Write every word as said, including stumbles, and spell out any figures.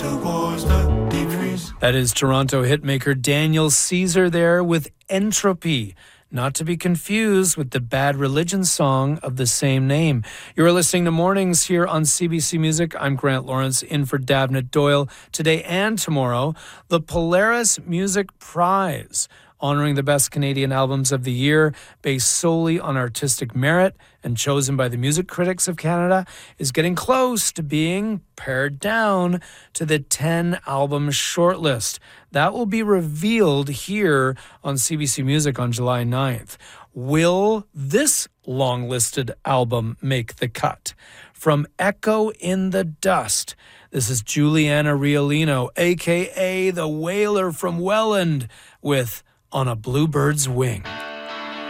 towards the deep freeze. That is Toronto hitmaker Daniel Caesar there with Entropy, not to be confused with the Bad Religion song of the same name. You're listening to Mornings here on C B C Music. I'm Grant Lawrence, in for Davnit Doyle. Today and tomorrow, the Polaris Music Prize, honoring the best Canadian albums of the year based solely on artistic merit and chosen by the Music Critics of Canada, is getting close to being pared down to the ten-album shortlist. That will be revealed here on C B C Music on July ninth. Will this long-listed album make the cut? From Echo in the Dust, this is Juliana Riolino, a k a. the Wailer from Welland, with On a Bluebird's Wing.